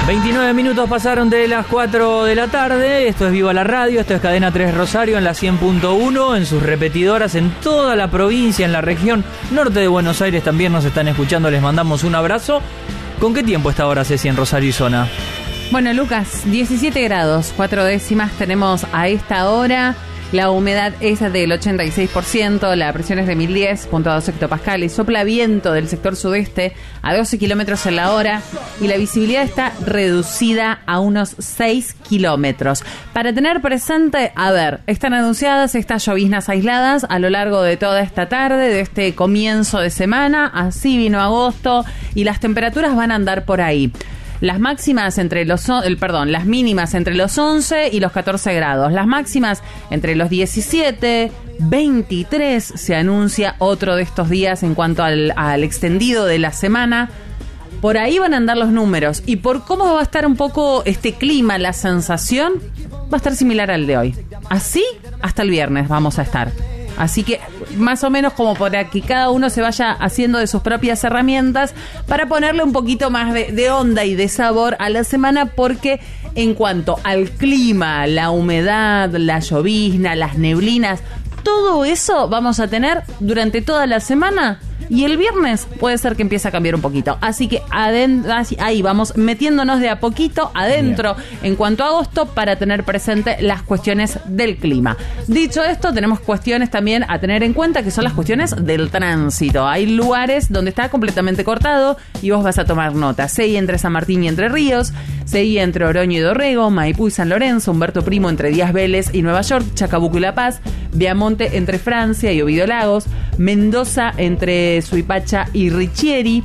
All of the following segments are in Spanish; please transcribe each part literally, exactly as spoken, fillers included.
veintinueve minutos pasaron de las cuatro de la tarde. Esto es Viva la Radio, esto es Cadena tres Rosario en la cien punto uno, en sus repetidoras en toda la provincia, en la región norte de Buenos Aires también nos están escuchando, les mandamos un abrazo. ¿Con qué tiempo está ahora, Ceci, en Rosario y zona? Bueno, Lucas, diecisiete grados, cuatro décimas tenemos a esta hora. La humedad es del ochenta y seis por ciento, la presión es de mil diez punto dos hectopascales, sopla viento del sector sudeste a doce kilómetros en la hora y la visibilidad está reducida a unos seis kilómetros. Para tener presente, a ver, están anunciadas estas lloviznas aisladas a lo largo de toda esta tarde, de este comienzo de semana, así vino agosto y las temperaturas van a andar por ahí. Las máximas entre los, el, perdón, las mínimas entre los once y los catorce grados. Las máximas entre los diecisiete, veintitrés. Se anuncia otro de estos días en cuanto al, al extendido de la semana. Por ahí van a andar los números. Y por cómo va a estar un poco este clima, la sensación, va a estar similar al de hoy. Así hasta el viernes vamos a estar. Así que más o menos como para que cada uno se vaya haciendo de sus propias herramientas para ponerle un poquito más de, de onda y de sabor a la semana, porque en cuanto al clima, la humedad, la llovizna, las neblinas, todo eso vamos a tener durante toda la semana. Y el viernes puede ser que empiece a cambiar un poquito. Así que adentro, ahí vamos metiéndonos de a poquito adentro en cuanto a agosto para tener presente las cuestiones del clima. Dicho esto, tenemos cuestiones también a tener en cuenta que son las cuestiones del tránsito. Hay lugares donde está completamente cortado y vos vas a tomar nota. Seguí entre San Martín y Entre Ríos, seguí entre Oroño y Dorrego, Maipú y San Lorenzo, Humberto Primo entre Díaz Vélez y Nueva York, Chacabuco y La Paz, Viamonte entre Francia y Ovidio Lagos, Mendoza entre Suipacha y Richieri,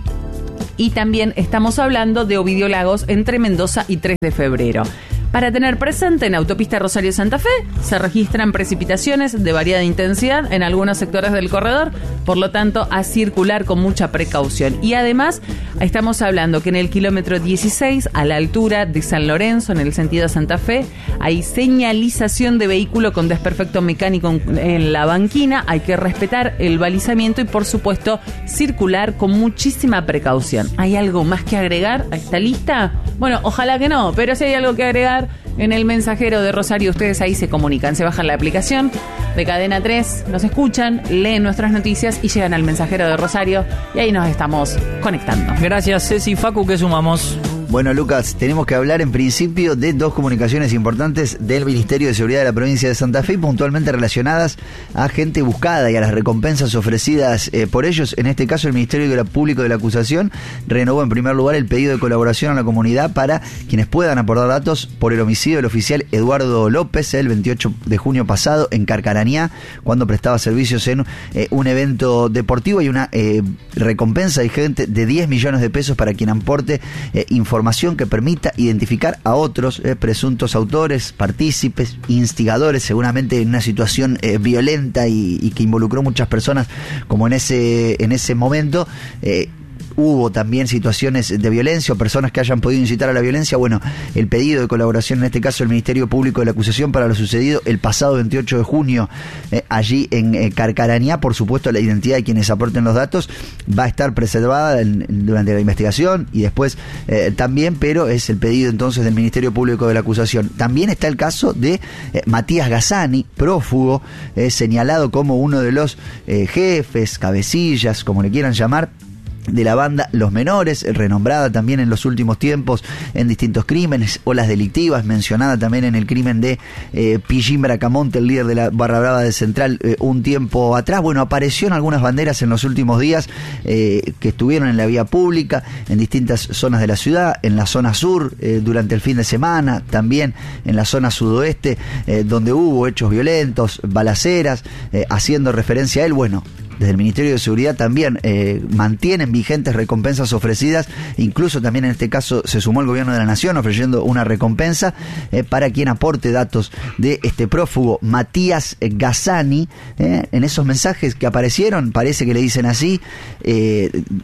y también estamos hablando de Ovidio Lagos entre Mendoza y tres de febrero. Para tener presente, en autopista Rosario-Santa Fe se registran precipitaciones de variada intensidad en algunos sectores del corredor, por lo tanto a circular con mucha precaución. Y además estamos hablando que en el kilómetro dieciséis, a la altura de San Lorenzo, en el sentido Santa Fe, hay señalización de vehículo con desperfecto mecánico en la banquina, hay que respetar el balizamiento y por supuesto circular con muchísima precaución. ¿Hay algo más que agregar a esta lista? Bueno, ojalá que no, pero si hay algo que agregar, en el mensajero de Rosario ustedes ahí se comunican, se bajan la aplicación de Cadena tres, nos escuchan, leen nuestras noticias y llegan al mensajero de Rosario y ahí nos estamos conectando. Gracias, Ceci. Facu, ¿qué sumamos? Bueno, Lucas, tenemos que hablar en principio de dos comunicaciones importantes del Ministerio de Seguridad de la provincia de Santa Fe, puntualmente relacionadas a gente buscada y a las recompensas ofrecidas eh, por ellos. En este caso, el Ministerio Público de la Acusación renovó en primer lugar el pedido de colaboración a la comunidad para quienes puedan aportar datos por el homicidio del oficial Eduardo López el veintiocho de junio pasado en Carcarañá, cuando prestaba servicios en eh, un evento deportivo. Hay una eh, recompensa vigente de diez millones de pesos para quien aporte eh, información información que permita identificar a otros eh, presuntos autores, partícipes, instigadores, seguramente en una situación eh, violenta y, y que involucró muchas personas, como en ese en ese momento. Eh, Hubo también situaciones de violencia o personas que hayan podido incitar a la violencia. Bueno, el pedido de colaboración, en este caso el Ministerio Público de la Acusación, para lo sucedido el pasado veintiocho de junio eh, allí en eh, Carcarañá. Por supuesto, la identidad de quienes aporten los datos va a estar preservada en, en, durante la investigación y después eh, también, pero es el pedido entonces del Ministerio Público de la Acusación. También está el caso de eh, Matías Gazzani, prófugo, eh, señalado como uno de los eh, jefes, cabecillas, como le quieran llamar, de la banda Los Menores, renombrada también en los últimos tiempos en distintos crímenes, olas delictivas, mencionada también en el crimen de eh, Pillín Bracamonte, el líder de la Barra Brava de Central, eh, un tiempo atrás. Bueno, apareció en algunas banderas en los últimos días eh, que estuvieron en la vía pública, en distintas zonas de la ciudad, en la zona sur, eh, durante el fin de semana, también en la zona sudoeste, eh, donde hubo hechos violentos, balaceras, eh, haciendo referencia a él. Bueno, desde el Ministerio de Seguridad también eh, mantienen vigentes recompensas ofrecidas, incluso también en este caso se sumó el Gobierno de la Nación ofreciendo una recompensa eh, para quien aporte datos de este prófugo Matías Gazzani. Eh, en esos mensajes que aparecieron, parece que le dicen así, eh,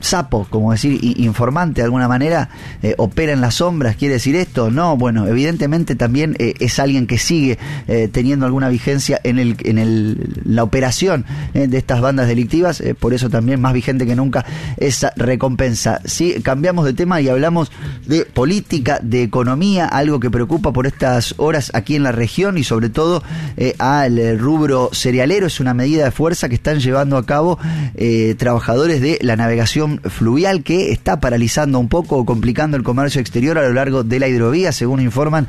sapo, como decir, informante de alguna manera, eh, opera en las sombras, ¿quiere decir esto? No, bueno, evidentemente también eh, es alguien que sigue eh, teniendo alguna vigencia en el en el la operación eh, de estas bandas delictivas, eh, por eso también más vigente que nunca esa recompensa. Sí, cambiamos de tema y hablamos de política, de economía, algo que preocupa por estas horas aquí en la región y sobre todo eh, al rubro cerealero. Es una medida de fuerza que están llevando a cabo eh, trabajadores de la navegación fluvial, que está paralizando un poco o complicando el comercio exterior a lo largo de la hidrovía, según informan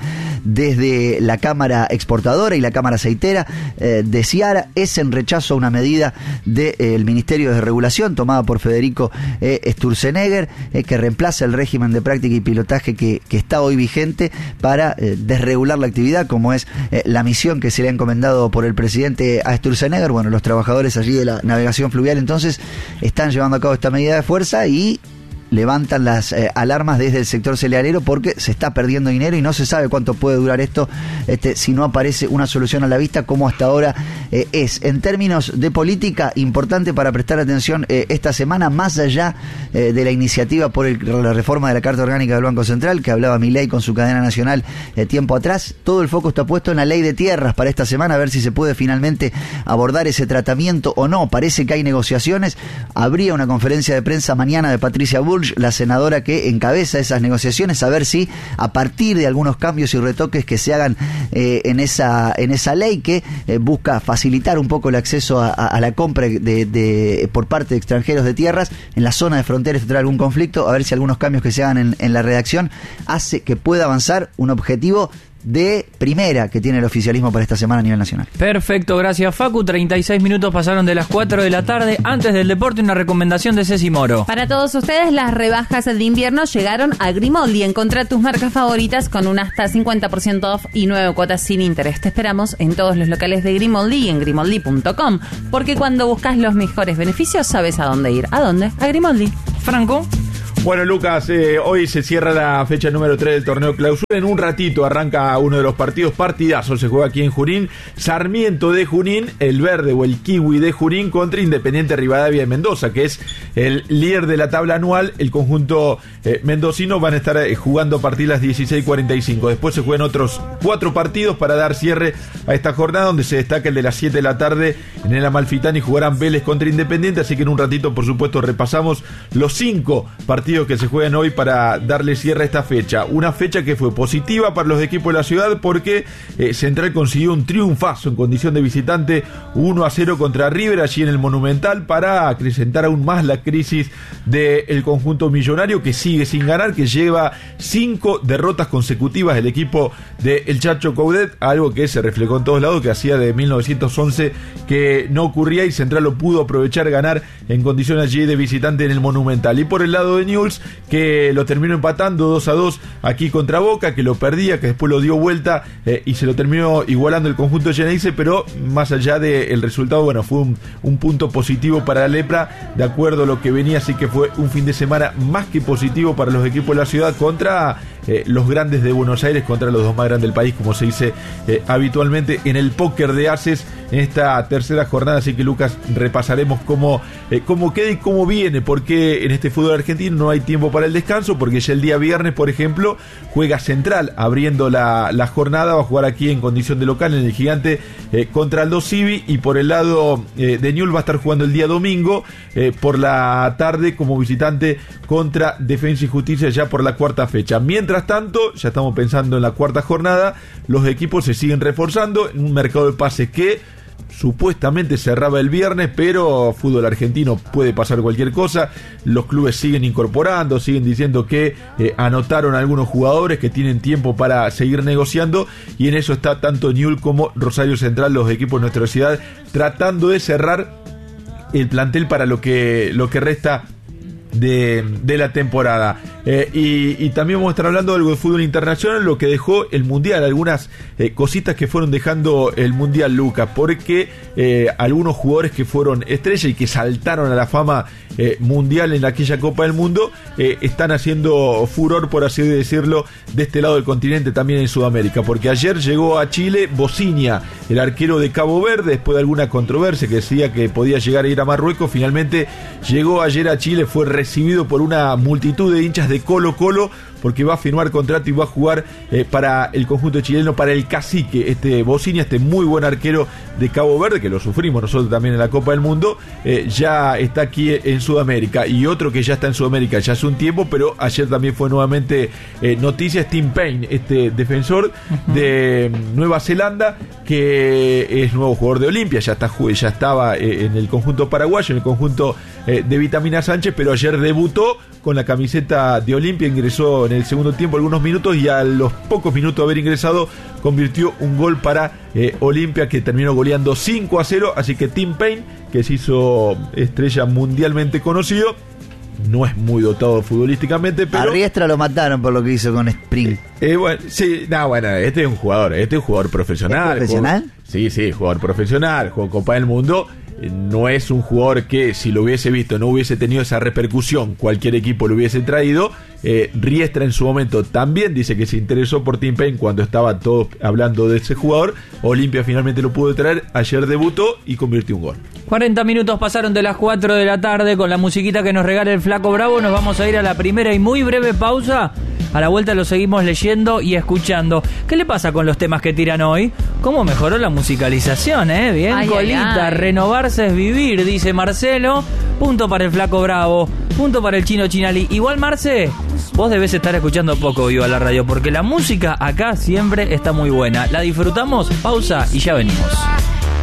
desde la Cámara Exportadora y la Cámara Aceitera eh, de Ciara. Es en rechazo a una medida del eh, Ministerio de Regulación tomada por Federico eh, Sturzenegger, eh, que reemplaza el régimen de práctica y pilotaje que, que está hoy vigente para eh, desregular la actividad, como es eh, la misión que se le ha encomendado por el presidente a Sturzenegger. Bueno, los trabajadores allí de la navegación fluvial entonces están llevando a cabo esta medida de fuerza y levantan las eh, alarmas desde el sector cerealero porque se está perdiendo dinero y no se sabe cuánto puede durar esto este, si no aparece una solución a la vista, como hasta ahora eh, es. En términos de política, importante para prestar atención eh, esta semana, más allá eh, de la iniciativa por el, la reforma de la Carta Orgánica del Banco Central, que hablaba Milei con su cadena nacional eh, tiempo atrás, todo el foco está puesto en la ley de tierras para esta semana, a ver si se puede finalmente abordar ese tratamiento o no. Parece que hay negociaciones. Habría una conferencia de prensa mañana de Patricia Bullrich, la senadora que encabeza esas negociaciones, a ver si a partir de algunos cambios y retoques que se hagan eh, en esa en esa ley que eh, busca facilitar un poco el acceso a, a, a la compra de, de por parte de extranjeros de tierras en la zona de fronteras si trae algún conflicto, a ver si algunos cambios que se hagan en, en la redacción hace que pueda avanzar un objetivo de primera que tiene el oficialismo para esta semana a nivel nacional. Perfecto, gracias Facu. treinta y seis minutos pasaron de las cuatro de la tarde. Antes del deporte, una recomendación de Ceci Moro. Para todos ustedes, las rebajas de invierno llegaron a Grimaldi. Encontrá tus marcas favoritas con un hasta cincuenta por ciento off y nueve cuotas sin interés. Te esperamos en todos los locales de Grimaldi y en grimaldi punto com, porque cuando buscas los mejores beneficios sabes a dónde ir. ¿A dónde? A Grimaldi. Franco. Bueno, Lucas, eh, hoy se cierra la fecha número tres del torneo clausura. En un ratito arranca uno de los partidos, partidazo, se juega aquí en Junín. Sarmiento de Junín, el verde o el kiwi de Junín contra Independiente Rivadavia de Mendoza, que es el líder de la tabla anual. El conjunto eh, mendocino van a estar eh, jugando a partir de las dieciséis cuarenta y cinco. Después se juegan otros cuatro partidos para dar cierre a esta jornada, donde se destaca el de las siete de la tarde en el Amalfitani. Jugarán Vélez contra Independiente, así que en un ratito, por supuesto, repasamos los cinco partidos que se juegan hoy para darle cierre a esta fecha. Una fecha que fue positiva para los equipos de la ciudad porque eh, Central consiguió un triunfazo en condición de visitante, uno a cero contra River allí en el Monumental, para acrecentar aún más la crisis del conjunto millonario, que sigue sin ganar, que lleva cinco derrotas consecutivas el equipo de El Chacho Coudet, algo que se reflejó en todos lados, que hacía de mil novecientos once que no ocurría, y Central lo pudo aprovechar, ganar en condición allí de visitante en el Monumental. Y por el lado de Newell's, que lo terminó empatando dos a dos aquí contra Boca, que lo perdía, que después lo dio vuelta eh, y se lo terminó igualando el conjunto Geneise, pero más allá del resultado, bueno, fue un, un punto positivo para la Lepra, de acuerdo a lo que venía, así que fue un fin de semana más que positivo para los equipos de la ciudad contra eh, los grandes de Buenos Aires, contra los dos más grandes del país, como se dice eh, habitualmente en el póker de ases en esta tercera jornada. Así que, Lucas, repasaremos cómo, eh, cómo queda y cómo viene, porque en este fútbol argentino no hay tiempo para el descanso, porque ya el día viernes, por ejemplo, juega Central abriendo la, la jornada, va a jugar aquí en condición de local en el Gigante eh, contra Aldo Civi, y por el lado eh, de Newell's va a estar jugando el día domingo eh, por la tarde como visitante contra Defensa y Justicia, ya por la cuarta fecha. Mientras tanto, ya estamos pensando en la cuarta jornada, los equipos se siguen reforzando en un mercado de pases que supuestamente cerraba el viernes, pero fútbol argentino puede pasar cualquier cosa. Los clubes siguen incorporando, siguen diciendo que eh, anotaron algunos jugadores, que tienen tiempo para seguir negociando, y en eso está tanto Newell's como Rosario Central, los equipos de nuestra ciudad, tratando de cerrar el plantel para lo que, lo que resta de, de la temporada. Eh, y, y también vamos a estar hablando de algo de fútbol internacional, lo que dejó el Mundial, algunas eh, cositas que fueron dejando el Mundial, Lucas, porque eh, algunos jugadores que fueron estrella y que saltaron a la fama eh, mundial en aquella Copa del Mundo eh, están haciendo furor, por así decirlo, de este lado del continente, también en Sudamérica, porque ayer llegó a Chile Bocinia, el arquero de Cabo Verde, después de alguna controversia que decía que podía llegar a ir a Marruecos. Finalmente llegó ayer a Chile, fue recibido recibido por una multitud de hinchas de Colo Colo, porque va a firmar contrato y va a jugar eh, para el conjunto chileno, para el Cacique, este Bocinia, este muy buen arquero de Cabo Verde, que lo sufrimos nosotros también en la Copa del Mundo, eh, ya está aquí en Sudamérica. Y otro que ya está en Sudamérica ya hace un tiempo, pero ayer también fue nuevamente eh, noticia, es Tim Payne, este defensor uh-huh. de Nueva Zelanda, que es nuevo jugador de Olimpia, ya, está, ya estaba eh, en el conjunto paraguayo, en el conjunto eh, de Vitamina Sánchez, pero ayer debutó con la camiseta de Olimpia, ingresó en el segundo tiempo algunos minutos y a los pocos minutos de haber ingresado convirtió un gol para eh, Olimpia, que terminó goleando cinco a cero, así que Tim Payne, que se hizo estrella mundialmente conocido, no es muy dotado futbolísticamente, pero... A Riestra lo mataron por lo que hizo con Spring. Eh, eh, bueno, sí, no, bueno, este es un jugador, este es un jugador profesional. ¿Es profesional? Jugador, sí, sí, jugador profesional, jugó Copa del Mundo. No es un jugador que, si lo hubiese visto, no hubiese tenido esa repercusión, cualquier equipo lo hubiese traído. eh, Riestra en su momento también dice que se interesó por Tim Payne cuando estaba todos hablando de ese jugador. Olimpia finalmente lo pudo traer, ayer debutó y convirtió un gol. cuarenta minutos pasaron de las cuatro de la tarde. Con la musiquita que nos regala el Flaco Bravo nos vamos a ir a la primera y muy breve pausa. A la vuelta lo seguimos leyendo y escuchando. ¿Qué le pasa con los temas que tiran hoy? ¿Cómo mejoró la musicalización, eh? Bien, ay, colita, ay, ay. Renovarse es vivir, dice Marcelo. Punto para el Flaco Bravo, punto para el Chino Chinali. Igual, Marce, vos debés estar escuchando poco Viva la Radio, porque la música acá siempre está muy buena. La disfrutamos, pausa y ya venimos.